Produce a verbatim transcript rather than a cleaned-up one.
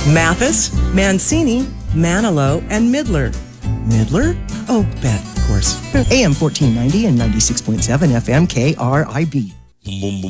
Mathis, Mancini, Manilow, and Midler. Midler? Oh, Beth, of course. A M fourteen ninety and ninety-six point seven F M K R I B.